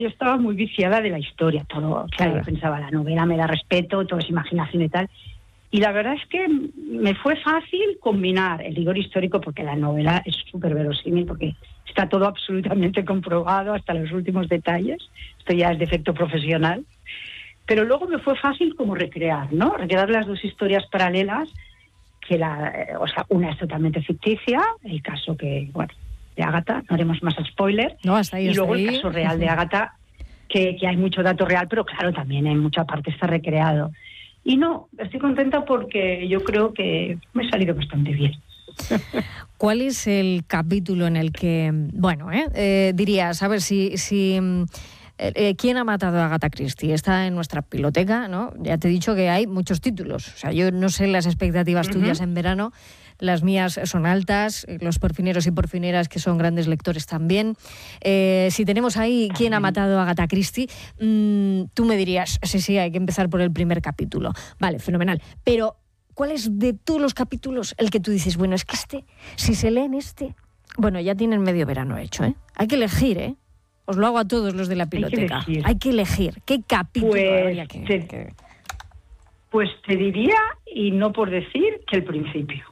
yo estaba muy viciada de la historia, todo, claro, yo pensaba, la novela me da respeto, todo es imaginación y tal. Y la verdad es que me fue fácil combinar el rigor histórico, porque la novela es súper verosímil, porque está todo absolutamente comprobado hasta los últimos detalles. Esto ya es defecto profesional. Pero luego me fue fácil como recrear, ¿no? Recrear las dos historias paralelas, una es totalmente ficticia, el caso de Ágata, no haremos más spoiler. No, hasta ahí, y luego el caso real de Ágata, que hay mucho dato real, pero claro, también en mucha parte está recreado. Y no, estoy contenta porque yo creo que me he salido bastante bien. ¿Cuál es el capítulo en el que, dirías, a ver si ¿quién ha matado a Agatha Christie? Está en nuestra biblioteca, ¿no? Ya te he dicho que hay muchos títulos. O sea, yo no sé las expectativas tuyas en verano. Las mías son altas, los porfineros y porfineras que son grandes lectores también. Si tenemos ahí quién ha matado a Agatha Christie, tú me dirías, sí, hay que empezar por el primer capítulo. Vale, fenomenal. Pero, ¿cuál es de todos los capítulos el que tú dices, bueno, es que si se leen bueno, ya tienen medio verano hecho, ¿eh? Hay que elegir, ¿eh? Os lo hago a todos los de la biblioteca. Hay que elegir. ¿Qué capítulo habría que...? Pues te diría, y no por decir, que el principio.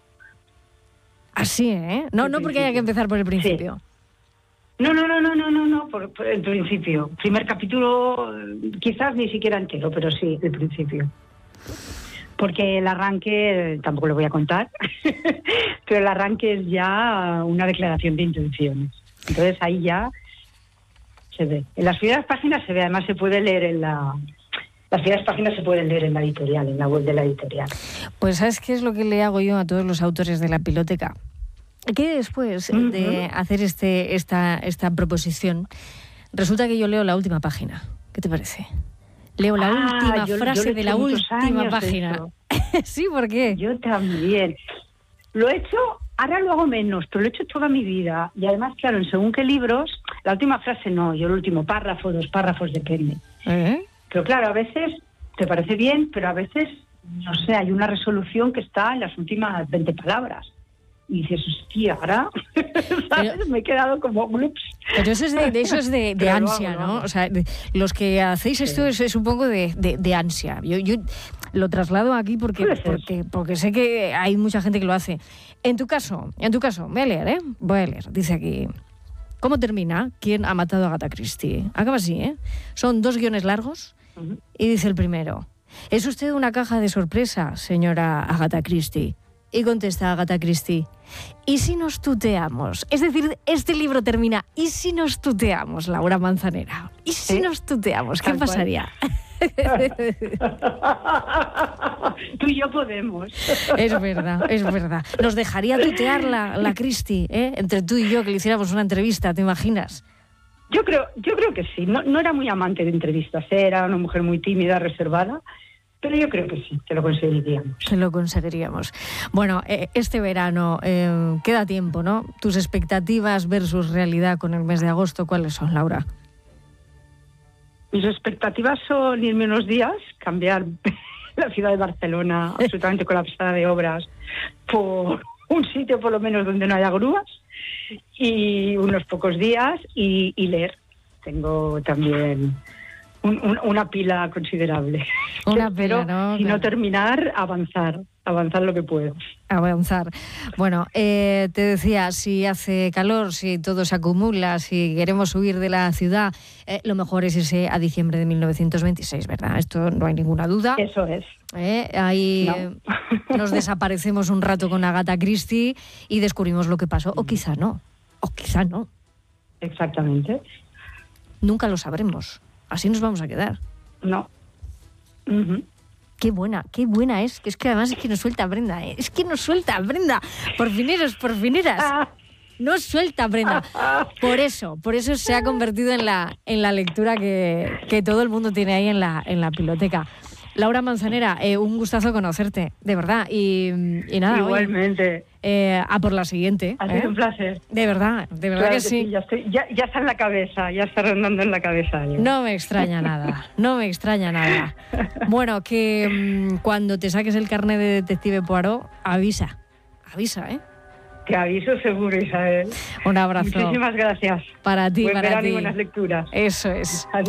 Así, ¿eh? No porque haya que empezar por el principio. Sí. No, por el principio. Primer capítulo, quizás ni siquiera entero, pero sí, el principio. Porque el arranque, tampoco lo voy a contar, pero el arranque es ya una declaración de intenciones. Entonces ahí ya se ve. En las primeras páginas se ve, además se puede leer las primeras páginas se pueden leer en la editorial, en la web de la editorial. Pues ¿sabes qué es lo que le hago yo a todos los autores de la biblioteca? Que después de hacer esta proposición, resulta que yo leo la última página. ¿Qué te parece? Leo la última frase de la última página. Sí, ¿por qué? Yo también. Lo he hecho, ahora lo hago menos, pero lo he hecho toda mi vida. Y además, claro, en según qué libros, la última frase no, yo el último párrafo, 2 párrafos, depende. Pero claro, a veces te parece bien, pero a veces, no sé, hay una resolución que está en las últimas 20 palabras. Y dices, hostia, ahora, ¿sabes? Me he quedado como... Ups. Pero eso es de ansia, ¿no? O sea, los que hacéis esto es un poco de ansia. Yo lo traslado aquí porque sé que hay mucha gente que lo hace. En tu caso, voy a leer. Dice aquí, ¿cómo termina? ¿Quién ha matado a Agatha Christie? Acaba así, ¿eh? Son 2 guiones largos y dice el primero, ¿es usted una caja de sorpresa, señora Agatha Christie? Y contesta Agatha Christie, ¿y si nos tuteamos? Es decir, este libro termina, ¿y si nos tuteamos, Laura Manzanera? ¿Y si nos tuteamos? ¿Qué pasaría? Tú y yo podemos. Es verdad. Nos dejaría tutear la Christie, ¿eh? Entre tú y yo, que le hiciéramos una entrevista, ¿te imaginas? Yo creo que sí. No era muy amante de entrevistas, era una mujer muy tímida, reservada. Pero yo creo que sí, que lo conseguiríamos. Bueno, este verano queda tiempo, ¿no? Tus expectativas versus realidad con el mes de agosto, ¿cuáles son, Laura? Mis expectativas son irme unos días, cambiar la ciudad de Barcelona, absolutamente colapsada de obras, por un sitio por lo menos donde no haya grúas, y unos pocos días y leer. Tengo también... Una pila considerable. Pero ¿no? Si no terminar, avanzar lo que puedo. Avanzar. Bueno, te decía, si hace calor, si todo se acumula, si queremos huir de la ciudad, lo mejor es irse a diciembre de 1926, ¿verdad? Esto no hay ninguna duda. Eso es. Ahí nos desaparecemos un rato con Agatha Christie y descubrimos lo que pasó, o quizá no. Exactamente. Nunca lo sabremos. Así nos vamos a quedar. No. Qué buena es. Que además es que nos suelta Brenda, ¿eh? Es que nos suelta Brenda. Porfineras. Nos suelta Brenda. Por eso se ha convertido en la lectura que todo el mundo tiene ahí en la biblioteca. Laura Manzanera, un gustazo conocerte, de verdad. Y nada. Igualmente. A por la siguiente. Ha sido un placer. De verdad claro que sí. Ya está en la cabeza, ya está rondando en la cabeza. Ya. No me extraña nada. Bueno, que cuando te saques el carnet de Detective Poirot, avisa, ¿eh? Te aviso seguro, Isabel. Un abrazo. Muchísimas gracias. Para ti, Buen para verano ti. Y buenas lecturas. Eso es. Adiós.